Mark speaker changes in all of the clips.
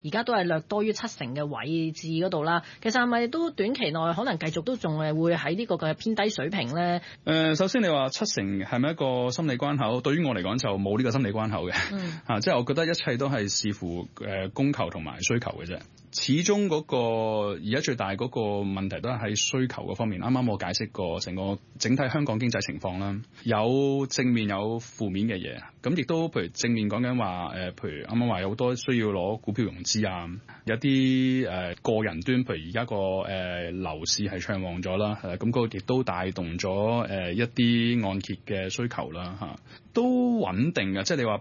Speaker 1: 而家都係略多於70%嘅位置嗰度啦。其實係咪都短期內可能繼續都仲係會喺呢個嘅偏低水平咧？
Speaker 2: 首先你話70%係咪一個心理關口？對於我嚟講就冇呢個心理關口嘅。即係我覺得一切都係視乎供求同埋需求嘅啫。始終嗰個而家最大嗰個問題都係喺需求嗰方面。啱啱我解釋過成個整體香港經濟情況啦，有正面有負面嘅嘢。咁亦都譬如正面講緊話譬如啱啱話有好多需要攞股票融資啊，有啲個人端，譬如而家個樓市係暢旺咗啦，咁嗰個亦都帶動咗一啲按揭嘅需求啦嚇，都穩定嘅，即係你話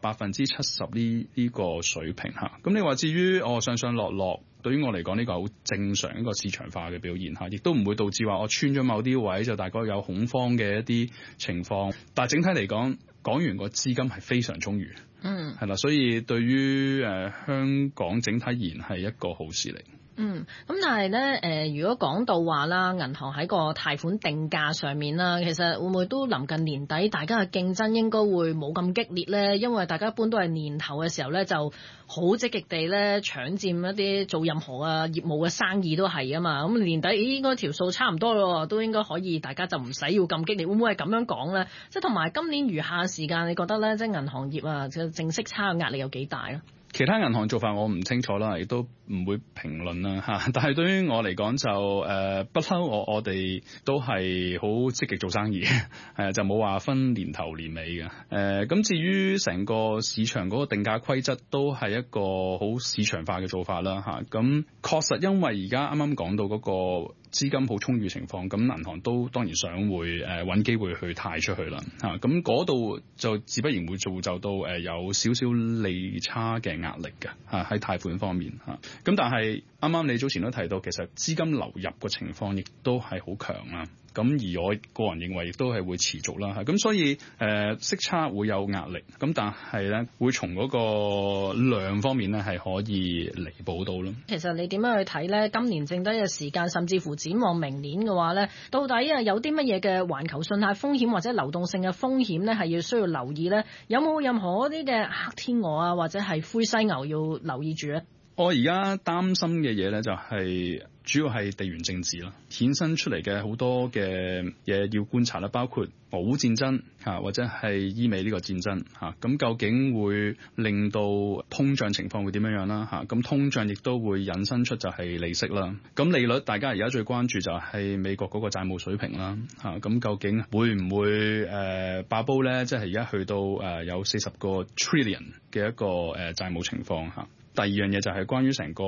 Speaker 2: 70%呢個水平嚇。咁你話至於上上落落，對於我嚟講呢個好正常一個市場化嘅表現嚇，亦都唔會導致話我穿咗某啲位就大概有恐慌嘅一啲情況。但係整體嚟講，港元個資金係非常充裕，係啦，所以對於香港整體而言係一個好事嚟。
Speaker 1: 咁但係咧，如果講到話啦，銀行喺個貸款定價上面啦，其實會唔會都臨近年底，大家嘅競爭應該會冇咁激烈咧？因為大家一般都係年頭嘅時候咧，就好積極地咧搶佔一啲做任何業務嘅生意都係啊嘛。咁年底應該條數差唔多咯，都應該可以，大家就唔使要咁激烈。會唔會係咁樣講咧？即係同埋今年餘下時間，你覺得咧，即係銀行業啊，嘅淨息差嘅壓力有幾大咧？
Speaker 2: 其他銀行做法我唔清楚啦，亦都唔會評論啦嚇。但係對於我嚟講就不嬲，我哋都係好積極做生意，就冇話分年頭年尾嘅。咁至於成個市場嗰個定價規則都係一個好市場化嘅做法啦嚇。咁確實因為而家啱啱講到嗰個資金好充裕情況，咁銀行都當然想會揾機會去貸出去啦嚇。咁嗰度就自不然會造就到有少少利差嘅壓力嘅嚇，喺貸款方面嚇。咁但係啱啱你早前都提到，其實資金流入嘅情況亦都係好強啦。咁而我個人認為亦都係會持續啦嚇。咁所以息差會有壓力，咁但係咧會從嗰個量方面咧係可以彌補到咯。
Speaker 1: 其實你點樣去睇咧？今年剩低嘅時間，甚至乎展望明年嘅話咧，到底有啲乜嘢嘅環球信貸風險或者流動性嘅風險咧，係需要留意咧？有冇任何一啲嘅黑天鵝啊，或者係灰犀牛要留意住咧？
Speaker 2: 我而家擔心嘅嘢咧就係主要係地緣政治啦，衍生出嚟嘅好多嘅嘢要觀察啦，包括俄烏戰爭嚇，或者係伊美呢個戰爭嚇，咁究竟會令到通脹情況會點樣啦嚇？咁通脹亦都會引申出就係利息啦。咁利率大家而家最關注就係美國嗰個債務水平啦嚇，咁究竟會唔會爆煲咧？即係而家去到有40個 trillion 嘅一個債務情況嚇。第二樣嘢就係關於成個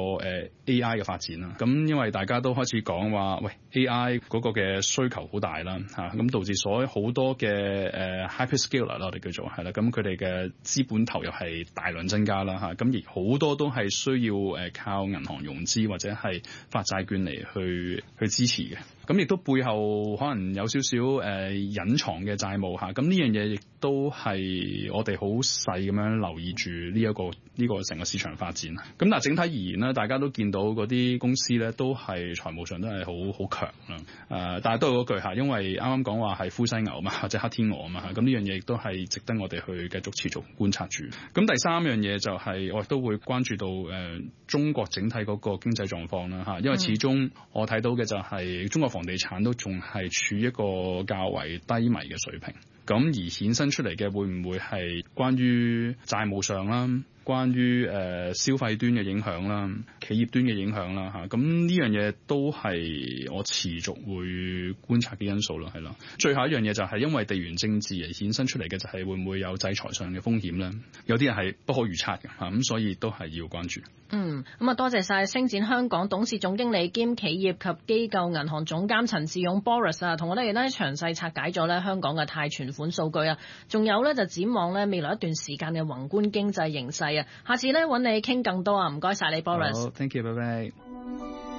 Speaker 2: AI 嘅發展啦，咁因為大家都開始講話，喂 AI 嗰個嘅需求好大啦嚇，咁導致所好多嘅hyperscaler 啦，我哋叫做係啦，咁佢哋嘅資本投入係大量增加啦嚇，咁而好多都係需要靠銀行融資或者係發債券嚟去支持嘅。咁亦都背後可能有少少隱藏嘅債務嚇，咁呢樣嘢亦都係我哋好細咁樣留意住呢個成個市場發展。咁但係整體而言咧，大家都見到嗰啲公司咧都係財務上都係好強啦。但係都係嗰句嚇，因為啱啱講話係灰犀牛嘛，或者黑天鵝嘛嚇，咁呢樣嘢亦都係值得我哋去繼續持續觀察住。咁第三樣嘢就係我亦都會關注到中國整體嗰個經濟狀況啦嚇，因為始終我睇到嘅就係中國房地產都仲係處於一個較為低迷嘅水平，咁而衍生出嚟嘅會唔會係關於債務上啦，關於消費端嘅影響啦，企業端嘅影響啦嚇，咁呢樣嘢都係我持續會觀察嘅因素咯，係啦。最後一樣嘢就係因為地緣政治而衍生出嚟嘅就係會唔會有制裁上嘅風險咧？有啲人係不可預測嘅嚇，咁所以都係要關注。
Speaker 1: 咁啊，多謝晒星展香港董事總經理兼企業及機構銀行總監陳志勇 Boris 啊，同我哋咧詳細拆解咗咧香港嘅貸存款數據啊，仲有咧就展望咧未來一段時間嘅宏觀經濟形勢啊，下次咧揾你傾更多啊，唔該晒你 Boris。
Speaker 2: 好，thank you，拜拜。